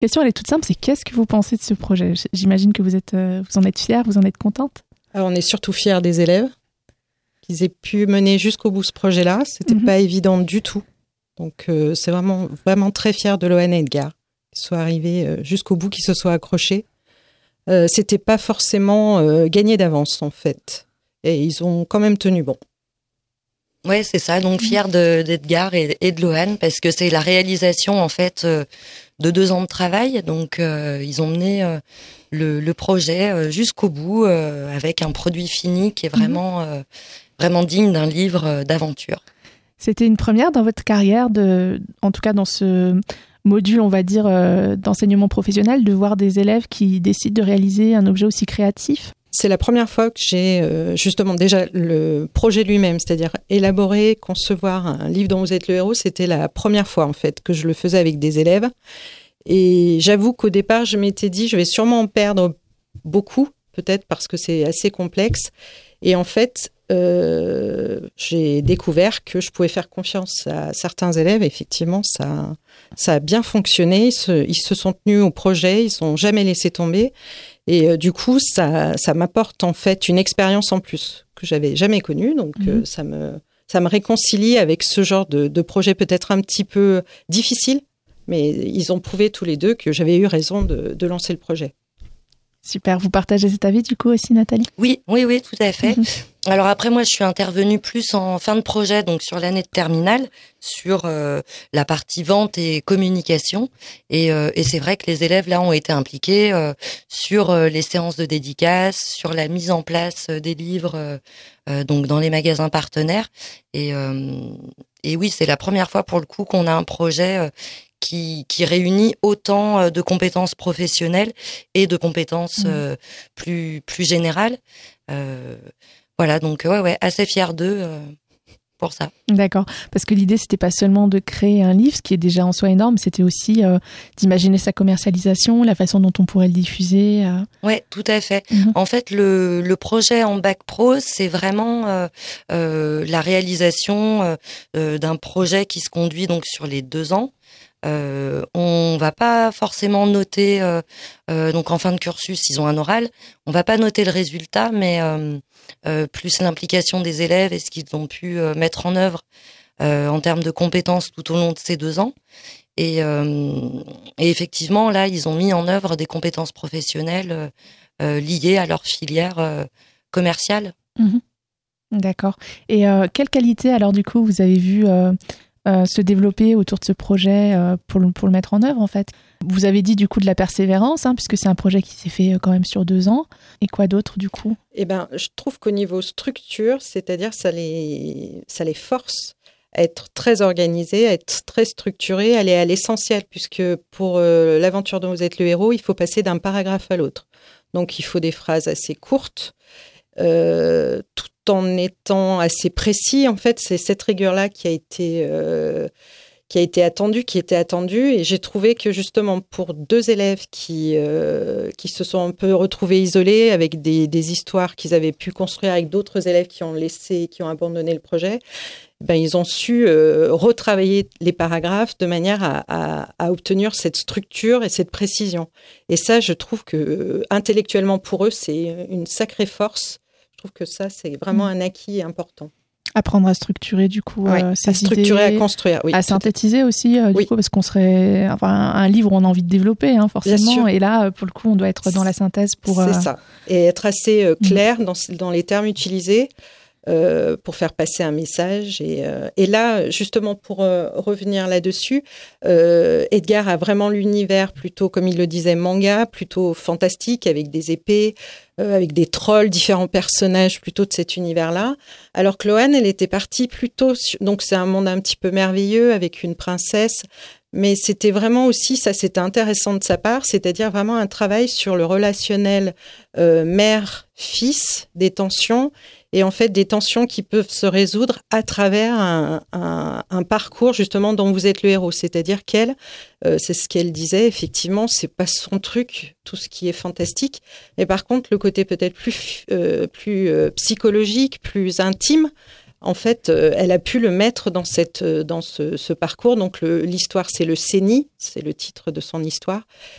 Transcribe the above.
question, elle est toute simple, c'est qu'est-ce que vous pensez de ce projet ? J'imagine que vous en êtes fière, vous en êtes contente ? Alors, on est surtout fiers des élèves qu'ils aient pu mener jusqu'au bout ce projet-là. C'était pas évident du tout. Donc, c'est vraiment, vraiment très fier de Loane et Edgar qu'ils soient arrivés jusqu'au bout, qu'ils se soient accrochés. C'était pas forcément gagné d'avance, en fait. Et ils ont quand même tenu bon. Ouais, c'est ça. Donc, fier d'Edgar et de Loane, parce que c'est la réalisation, en fait, de 2 ans de travail. Donc, ils ont mené le projet jusqu'au bout avec un produit fini qui est vraiment, vraiment digne d'un livre d'aventure. C'était une première dans votre carrière, en tout cas dans ce module, on va dire, d'enseignement professionnel, de voir des élèves qui décident de réaliser un objet aussi créatif ? C'est la première fois que j'ai justement déjà le projet lui-même, c'est-à-dire élaborer, concevoir un livre dont vous êtes le héros. C'était la première fois en fait que je le faisais avec des élèves. Et j'avoue qu'au départ, je m'étais dit, je vais sûrement en perdre beaucoup, peut-être parce que c'est assez complexe. Et en fait, j'ai découvert que je pouvais faire confiance à certains élèves. Effectivement, ça a bien fonctionné. Ils se sont tenus au projet, ils n'ont jamais laissé tomber. Et du coup, ça m'apporte en fait une expérience en plus que j'avais jamais connue. Donc, ça me réconcilie avec ce genre de projet peut-être un petit peu difficile. Mais ils ont prouvé tous les deux que j'avais eu raison de lancer le projet. Super, vous partagez cet avis du coup aussi, Nathalie ? Oui, tout à fait. Alors après, moi, je suis intervenue plus en fin de projet, donc sur l'année de terminale, sur la partie vente et communication. Et c'est vrai que les élèves, là, ont été impliqués sur les séances de dédicaces, sur la mise en place des livres donc dans les magasins partenaires. Et oui, c'est la première fois, pour le coup, qu'on a un projet qui réunit autant de compétences professionnelles et de compétences plus générales. Voilà, donc ouais, assez fière d'eux pour ça. D'accord, parce que l'idée, c'était pas seulement de créer un livre, ce qui est déjà en soi énorme, c'était aussi d'imaginer sa commercialisation, la façon dont on pourrait le diffuser. Ouais, tout à fait. En fait, le projet en bac pro, c'est vraiment la réalisation d'un projet qui se conduit donc sur les 2 ans. On va pas forcément noter donc en fin de cursus ils ont un oral, on va pas noter le résultat, mais plus l'implication des élèves et ce qu'ils ont pu mettre en œuvre en termes de compétences tout au long de ces 2 ans. Et effectivement là ils ont mis en œuvre des compétences professionnelles liées à leur filière commerciale. D'accord. Et quelle qualité alors du coup vous avez vu se développer autour de ce projet pour le mettre en œuvre en fait. Vous avez dit du coup de la persévérance, puisque c'est un projet qui s'est fait quand même sur 2 ans. Et quoi d'autre du coup ? Eh ben, je trouve qu'au niveau structure, c'est-à-dire ça les force à être très organisés, à être très structurés, à aller à l'essentiel, puisque pour l'aventure dont vous êtes le héros, il faut passer d'un paragraphe à l'autre. Donc il faut des phrases assez courtes, tout en étant assez précis. En fait, c'est cette rigueur-là qui était attendue. Et j'ai trouvé que justement pour 2 élèves qui se sont un peu retrouvés isolés avec des histoires qu'ils avaient pu construire avec d'autres élèves qui ont abandonné le projet, ils ont su retravailler les paragraphes de manière à obtenir cette structure et cette précision. Et ça, je trouve que intellectuellement pour eux, c'est une sacrée force. Je trouve que ça, c'est vraiment un acquis important. Apprendre à structurer du coup à structurer, à construire, oui, à synthétiser aussi du coup, parce qu'on serait un livre on a envie de développer forcément, et là pour le coup on doit être dans la synthèse pour c'est ça, et être assez clair dans les termes utilisés pour faire passer un message. Et là, justement, pour revenir là-dessus, Edgar a vraiment l'univers plutôt, comme il le disait, manga, plutôt fantastique, avec des épées, avec des trolls, différents personnages plutôt de cet univers-là. Alors que Loane, elle était partie plutôt... Donc, c'est un monde un petit peu merveilleux, avec une princesse. Mais c'était vraiment aussi, ça c'était intéressant de sa part, c'est-à-dire vraiment un travail sur le relationnel mère-fils, des tensions, et en fait des tensions qui peuvent se résoudre à travers un parcours justement dont vous êtes le héros. C'est-à-dire qu'elle, c'est ce qu'elle disait, effectivement, c'est pas son truc, tout ce qui est fantastique, mais par contre le côté peut-être plus psychologique, plus intime, En fait, elle a pu le mettre dans ce parcours. Donc, l'histoire, c'est le CENI, c'est le titre de son histoire.